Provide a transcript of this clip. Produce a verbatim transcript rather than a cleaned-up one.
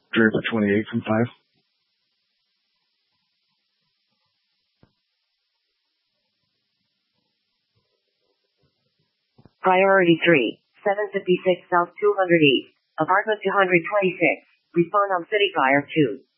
Draper twenty-eight from five. Priority three, seven fifty-six South two hundred East, apartment two hundred twenty-six. Respond on City Fire two.